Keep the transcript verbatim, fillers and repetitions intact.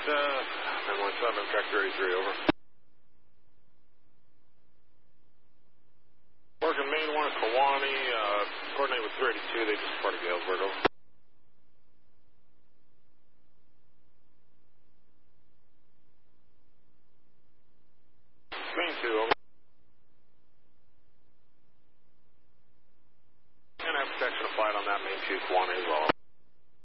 uh, nine one seven, track thirty-three, over. Working main one at Kewanee, uh, coordinate with thirty-two, they just departed Galesburg, over. Main two, over. And I have protection applied on that main two, Kewanee as well.